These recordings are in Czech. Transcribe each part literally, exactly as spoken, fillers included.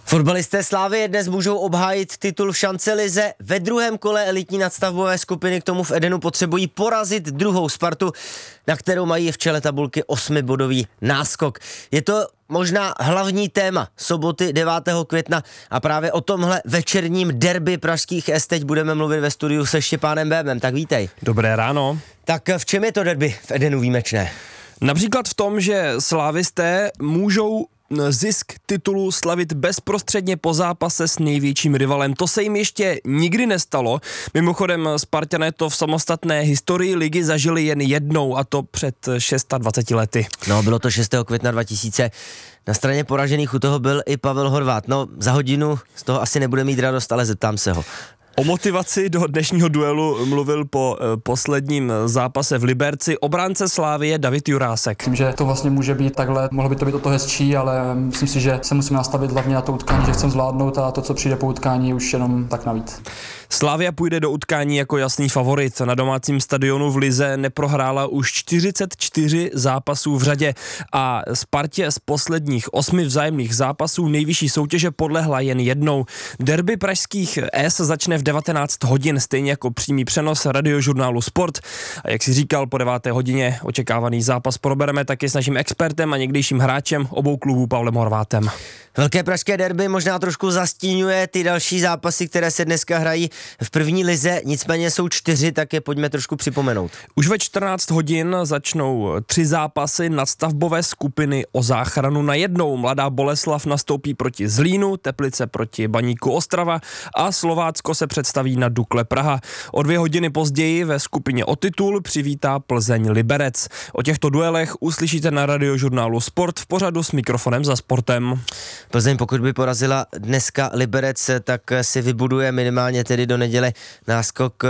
Fotbalisté Slavie dnes můžou obhájit titul v šancelize. Ve druhém kole elitní nadstavbové skupiny k tomu v Edenu potřebují porazit druhou Spartu, na kterou mají v čele tabulky osmibodový náskok. Je to možná hlavní téma soboty devátého května a právě o tomhle večerním derby pražských S teď budeme mluvit ve studiu se Štěpánem Bémem. Tak vítej. Dobré ráno. Tak v čem je to derby v Edenu výjimečné? Například v tom, že slávisté můžou zisk titulu slavit bezprostředně po zápase s největším rivalem. To se jim ještě nikdy nestalo. Mimochodem Spartané to v samostatné historii ligy zažili jen jednou, a to před dvaceti šesti lety. No, bylo to šestého května dva tisíce. Na straně poražených u toho byl i Pavel Horváth. No, za hodinu z toho asi nebude mít radost, ale zeptám se ho. O motivaci do dnešního duelu mluvil po e, posledním zápase v Liberci obránce Slávie David Jurásek. Myslím, že to vlastně může být takhle, mohlo by to být o to hezčí, ale myslím si, že se musíme nastavit hlavně na to utkání, že chceme zvládnout a to, co přijde po utkání, už jenom tak navíc. Slavia půjde do utkání jako jasný favorit. Na domácím stadionu v lize neprohrála už čtyřicet čtyři zápasů v řadě a Spartě z posledních osmi vzájemných zápasů nejvyšší soutěže podlehla jen jednou. Derby pražských S začne v devatenáct hodin, stejně jako přímý přenos radiožurnálu Sport. A jak si říkal, po deváté hodině očekávaný zápas probereme taky s naším expertem a někdejším hráčem obou klubů Pavlem Horvátem. Velké pražské derby možná trošku zastíňuje ty další zápasy, které se dneska hrají v první lize, nicméně jsou čtyři, tak je pojďme trošku připomenout. Už ve čtrnáct hodin začnou tři zápasy nadstavbové skupiny o záchranu na jednou. Mladá Boleslav nastoupí proti Zlínu, Teplice proti Baníku Ostrava a Slovácko se představí na Dukle Praha. O dvě hodiny později ve skupině o titul přivítá Plzeň Liberec. O těchto duelech uslyšíte na radiožurnálu Sport v pořadu S mikrofonem za sportem. Plzeň, pokud by porazila dneska Liberec, tak si vybuduje minimálně tedy do neděle náskok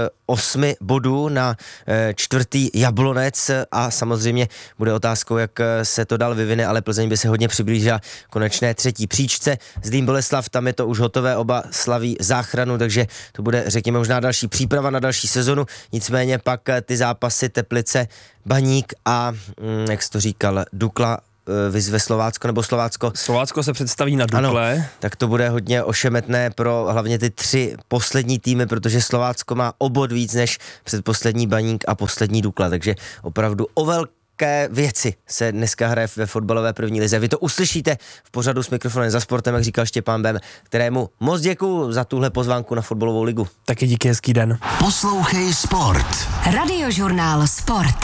osmi bodů na čtvrtý Jablonec a samozřejmě bude otázkou, jak se to dál vyvine, ale Plzeň by se hodně přiblížila konečné třetí příčce. Zlín Boleslav, tam je to už hotové, oba slaví záchranu, takže to bude, řekněme, možná další příprava na další sezonu, nicméně pak ty zápasy Teplice, Baník a, jak jsi to říkal, Dukla, vyzve Slovácko nebo Slovácko. Slovácko se představí na Dukle. Ano, tak to bude hodně ošemetné pro hlavně ty tři poslední týmy, protože Slovácko má o bod víc než předposlední Baník a poslední Dukla, takže opravdu o velké věci se dneska hraje ve fotbalové první lize. Vy to uslyšíte v pořadu S mikrofonem za sportem, jak říkal Štěpán Bém, kterému moc děkuju za tuhle pozvánku na fotbalovou ligu. Taky díky, hezký den. Poslouchej Sport. Radiožurnál Sport.